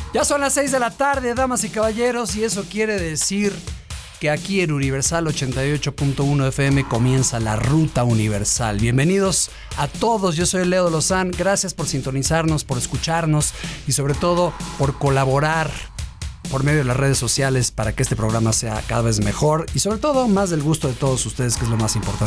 Ya son las 6 de la tarde, damas y caballeros, y eso quiere decir que aquí en Universal 88.1 FM comienza la Ruta Universal. Bienvenidos a todos, yo soy Leo Lozán, gracias por sintonizarnos, por escucharnos y sobre todo por colaborar por medio de las redes sociales para que este programa sea cada vez mejor y sobre todo más del gusto de todos ustedes, que es lo más importante.